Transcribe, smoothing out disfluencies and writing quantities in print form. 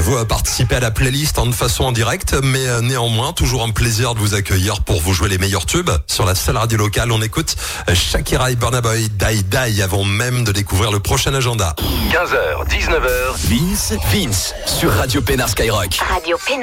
Vous participez à la playlist de façon en direct, mais néanmoins, toujours un plaisir de vous accueillir pour vous jouer les meilleurs tubes. Sur la seule radio locale, on écoute Shakira et Burna Boy, Die Die, avant même de découvrir le prochain agenda. 15h, 19h, Vince, sur Radio Pénard Skyrock. Radio Pénard.